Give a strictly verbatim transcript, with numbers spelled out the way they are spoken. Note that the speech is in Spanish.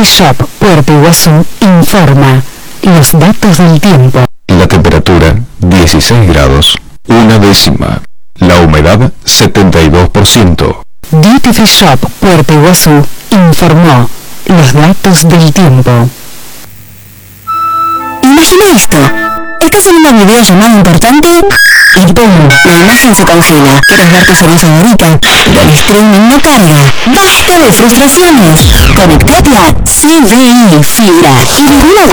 Shop Puerto Iguazú informa los datos del tiempo. La temperatura dieciséis grados, una décima. La humedad setenta y dos por ciento. Duty Free Shop Puerto Iguazú informó los datos del tiempo. Imagina esto. Estás en una videollamada importante y ¡pum! La imagen se congela. ¿Quieres ver tu serie favorita? Pero el streaming no carga. ¡Basta de frustraciones! Conectate a C V I Fibra y viví la